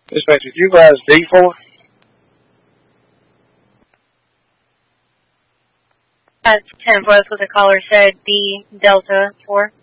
Dispatch, did you guys D4? 10 was what the caller said, D Delta 4.